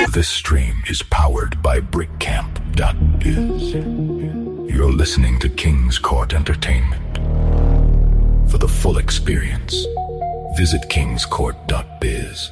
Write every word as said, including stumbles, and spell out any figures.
This stream is powered by brickcamp dot biz. You're listening to King's Court Entertainment. For the full experience, visit kings court dot biz.